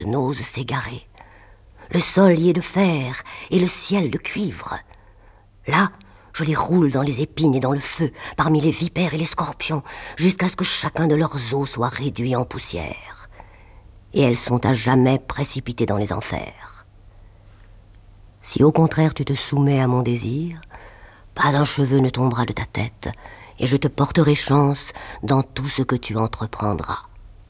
n'ose s'égarer. Le sol y est de fer et le ciel de cuivre. Là, je les roule dans les épines et dans le feu, parmi les vipères et les scorpions, jusqu'à ce que chacun de leurs os soit réduit en poussière. Et elles sont à jamais précipitées dans les enfers. Si au contraire tu te soumets à mon désir, pas un cheveu ne tombera de ta tête, et je te porterai chance dans tout ce que tu entreprendras.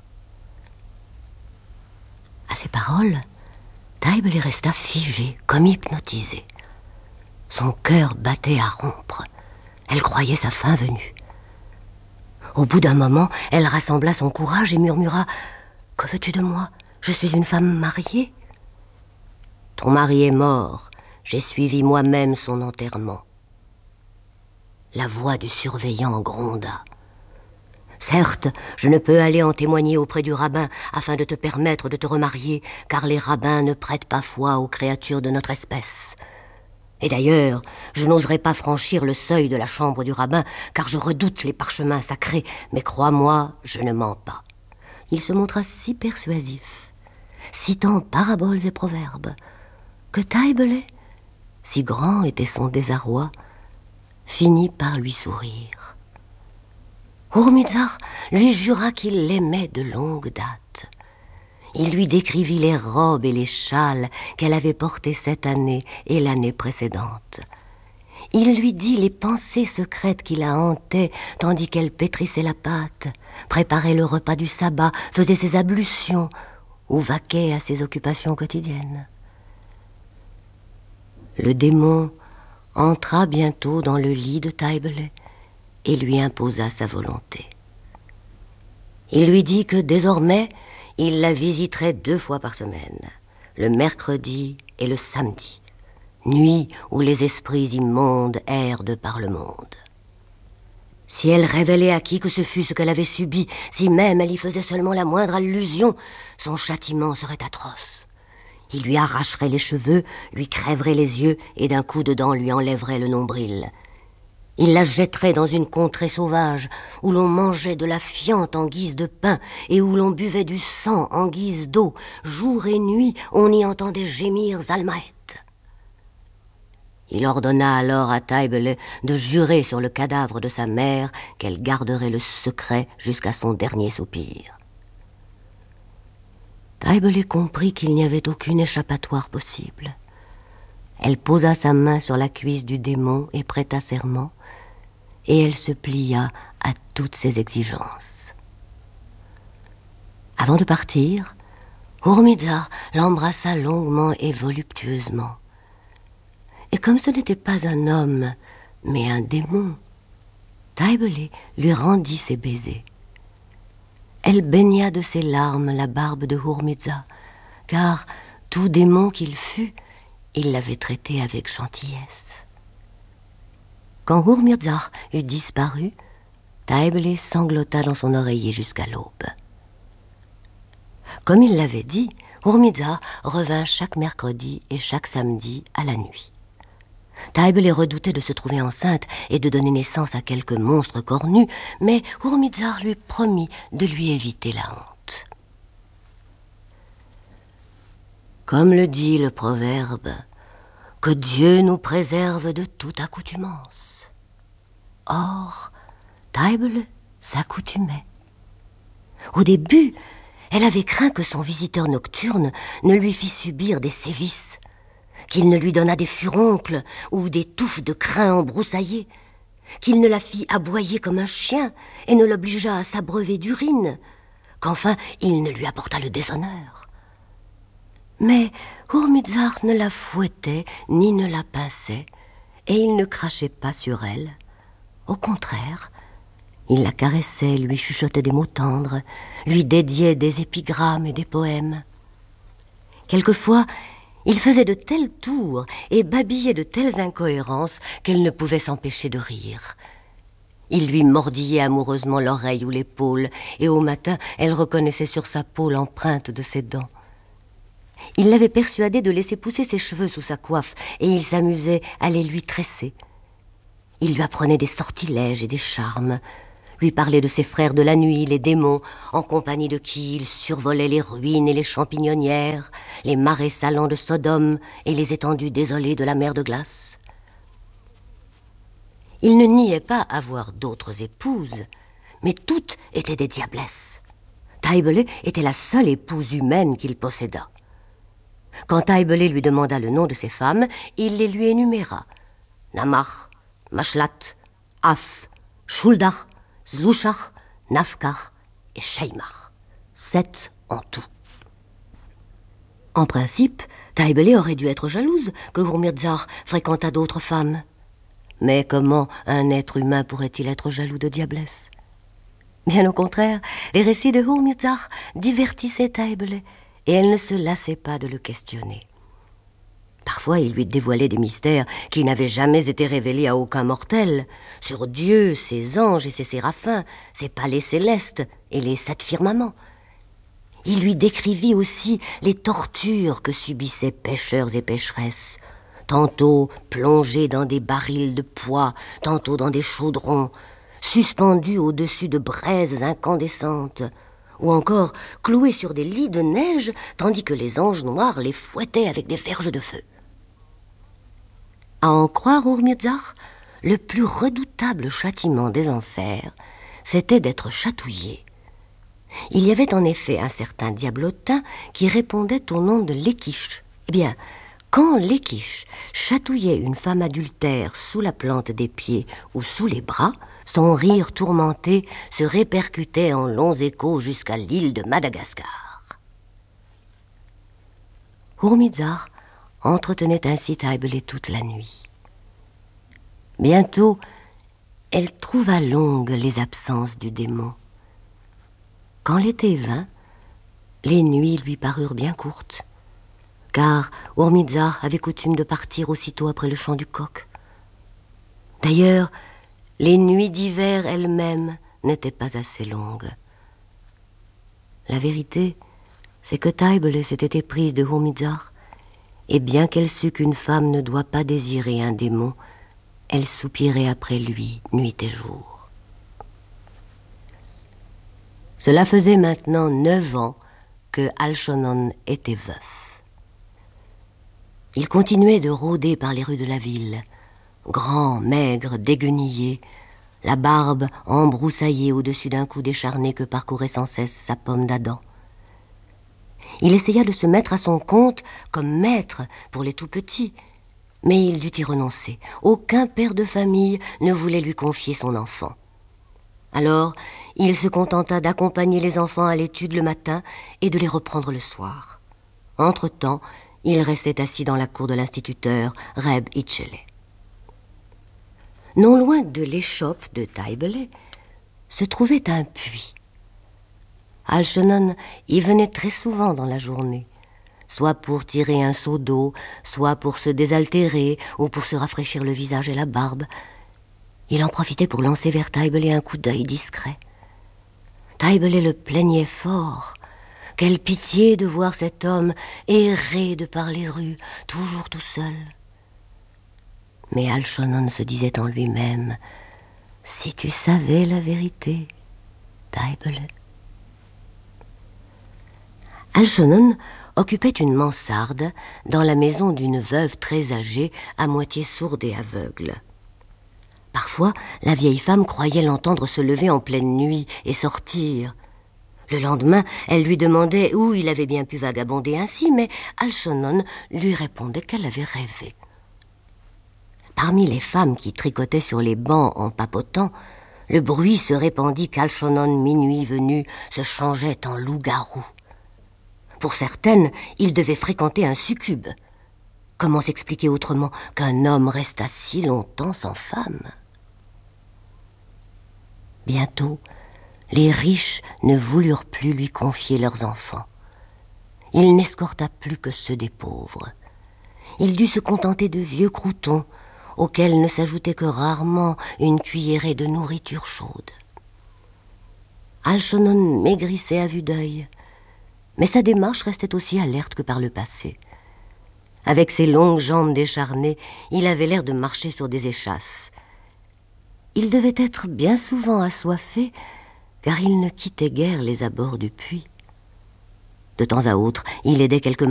À ces paroles, Taibele resta figée, comme hypnotisée. Son cœur battait à rompre. Elle croyait sa fin venue. Au bout d'un moment, elle rassembla son courage et murmura « Que veux-tu de moi? Je suis une femme mariée. » « Ton mari est mort. J'ai suivi moi-même son enterrement. » La voix du surveillant gronda. « Certes, je ne peux aller en témoigner auprès du rabbin afin de te permettre de te remarier, car les rabbins ne prêtent pas foi aux créatures de notre espèce. Et d'ailleurs, je n'oserais pas franchir le seuil de la chambre du rabbin, car je redoute les parchemins sacrés, mais crois-moi, je ne mens pas. » Il se montra si persuasif, citant paraboles et proverbes, que Taibele, si grand était son désarroi, finit par lui sourire. Hurmizar lui jura qu'il l'aimait de longue date. Il lui décrivit les robes et les châles qu'elle avait portés cette année et l'année précédente. Il lui dit les pensées secrètes qui la hantaient tandis qu'elle pétrissait la pâte, préparait le repas du sabbat, faisait ses ablutions ou vaquait à ses occupations quotidiennes. Le démon entra bientôt dans le lit de Taibele et lui imposa sa volonté. Il lui dit que désormais, il la visiterait 2 fois par semaine, le mercredi et le samedi, nuit où les esprits immondes errent de par le monde. Si elle révélait à qui que ce fût ce qu'elle avait subi, si même elle y faisait seulement la moindre allusion, son châtiment serait atroce. Il lui arracherait les cheveux, lui crèverait les yeux et d'un coup de dent lui enlèverait le nombril. Il la jetterait dans une contrée sauvage où l'on mangeait de la fiente en guise de pain et où l'on buvait du sang en guise d'eau. Jour et nuit, on y entendait gémir Zalmaët. Il ordonna alors à Taibele de jurer sur le cadavre de sa mère qu'elle garderait le secret jusqu'à son dernier soupir. Taibele comprit qu'il n'y avait aucune échappatoire possible. Elle posa sa main sur la cuisse du démon et prêta serment, et elle se plia à toutes ses exigences. Avant de partir, Hurmizar l'embrassa longuement et voluptueusement. Et comme ce n'était pas un homme, mais un démon, Taibele lui rendit ses baisers. Elle baigna de ses larmes la barbe de Hurmizar, car, tout démon qu'il fût, il l'avait traité avec gentillesse. Quand Hurmizar eut disparu, Taibele sanglota dans son oreiller jusqu'à l'aube. Comme il l'avait dit, Hurmizar revint chaque mercredi et chaque samedi à la nuit. Taibele redoutait de se trouver enceinte et de donner naissance à quelque monstre cornu, mais Hurmizar lui promit de lui éviter la honte. Comme le dit le proverbe, que Dieu nous préserve de toute accoutumance. Or, Taibele s'accoutumait. Au début, elle avait craint que son visiteur nocturne ne lui fît subir des sévices, qu'il ne lui donnât des furoncles ou des touffes de crin embroussaillées, qu'il ne la fît aboyer comme un chien et ne l'obligeât à s'abreuver d'urine, qu'enfin il ne lui apportât le déshonneur. Mais Hurmizar ne la fouettait ni ne la pinçait, et il ne crachait pas sur elle. Au contraire, il la caressait, lui chuchotait des mots tendres, lui dédiait des épigrammes et des poèmes. Quelquefois, il faisait de tels tours et babillait de telles incohérences qu'elle ne pouvait s'empêcher de rire. Il lui mordillait amoureusement l'oreille ou l'épaule, et au matin, elle reconnaissait sur sa peau l'empreinte de ses dents. Il l'avait persuadée de laisser pousser ses cheveux sous sa coiffe, et il s'amusait à les lui tresser. Il lui apprenait des sortilèges et des charmes, lui parlait de ses frères de la nuit, les démons, en compagnie de qui il survolait les ruines et les champignonnières, les marais salants de Sodome et les étendues désolées de la mer de glace. Il ne niait pas avoir d'autres épouses, mais toutes étaient des diablesses. Tybalt était la seule épouse humaine qu'il possédât. Quand Tybalt lui demanda le nom de ses femmes, il les lui énuméra. Namach, Mashlat, Af, Shuldach, Zluchach, Nafkach et Sheimach. 7 en tout. En principe, Tybalt aurait dû être jalouse que Urmizar fréquentât d'autres femmes. Mais comment un être humain pourrait-il être jaloux de diablesse? Bien au contraire, les récits de Urmizar divertissaient Tybalt, et elle ne se lassait pas de le questionner. Parfois, il lui dévoilait des mystères qui n'avaient jamais été révélés à aucun mortel, sur Dieu, ses anges et ses séraphins, ses palais célestes et les 7 firmaments. Il lui décrivit aussi les tortures que subissaient pêcheurs et pêcheresses, tantôt plongés dans des barils de pois, tantôt dans des chaudrons, suspendus au-dessus de braises incandescentes, ou encore cloués sur des lits de neige, tandis que les anges noirs les fouettaient avec des verges de feu. À en croire Urmizar, le plus redoutable châtiment des enfers, c'était d'être chatouillé. Il y avait en effet un certain diablotin qui répondait au nom de Lekish. Eh bien, quand Lekish chatouillait une femme adultère sous la plante des pieds ou sous les bras, son rire tourmenté se répercutait en longs échos jusqu'à l'île de Madagascar. Urmizar entretenait ainsi Tybalt toute la nuit. Bientôt, elle trouva longues les absences du démon. Quand l'été vint, les nuits lui parurent bien courtes, car Urmizar avait coutume de partir aussitôt après le chant du coq. D'ailleurs, les nuits d'hiver elles-mêmes n'étaient pas assez longues. La vérité, c'est que Tybalt s'était éprise de Urmizar, et bien qu'elle sût qu'une femme ne doit pas désirer un démon, elle soupirait après lui nuit et jour. Cela faisait maintenant 9 ans que Alshonnon était veuf. Il continuait de rôder par les rues de la ville, grand, maigre, déguenillé, la barbe embroussaillée au-dessus d'un cou décharné que parcourait sans cesse sa pomme d'Adam. Il essaya de se mettre à son compte comme maître pour les tout-petits, mais il dut y renoncer. Aucun père de famille ne voulait lui confier son enfant. Alors, il se contenta d'accompagner les enfants à l'étude le matin et de les reprendre le soir. Entre-temps, il restait assis dans la cour de l'instituteur, Reb Itchele. Non loin de l'échoppe de Tybalt se trouvait un puits. Alshonnon y venait très souvent dans la journée, soit pour tirer un seau d'eau, soit pour se désaltérer ou pour se rafraîchir le visage et la barbe. Il en profitait pour lancer vers Tybalt un coup d'œil discret. Tybalt le plaignait fort. Quelle pitié de voir cet homme errer de par les rues, toujours tout seul. Mais Alshonnon se disait en lui-même, « Si tu savais la vérité, Tybalt. » Alshonnon occupait une mansarde dans la maison d'une veuve très âgée, à moitié sourde et aveugle. Parfois, la vieille femme croyait l'entendre se lever en pleine nuit et sortir. Le lendemain, elle lui demandait où il avait bien pu vagabonder ainsi, mais Alshonnon lui répondait qu'elle avait rêvé. Parmi les femmes qui tricotaient sur les bancs en papotant, le bruit se répandit qu'Alshonnon, minuit venu, se changeait en loup-garou. Pour certaines, il devait fréquenter un succube. Comment s'expliquer autrement qu'un homme resta si longtemps sans femme? Bientôt, les riches ne voulurent plus lui confier leurs enfants. Il n'escorta plus que ceux des pauvres. Il dut se contenter de vieux croutons, auxquels ne s'ajoutait que rarement une cuillerée de nourriture chaude. Alshonnon maigrissait à vue d'œil, mais sa démarche restait aussi alerte que par le passé. Avec ses longues jambes décharnées, il avait l'air de marcher sur des échasses. Il devait être bien souvent assoiffé, car il ne quittait guère les abords du puits. De temps à autre, il aidait quelques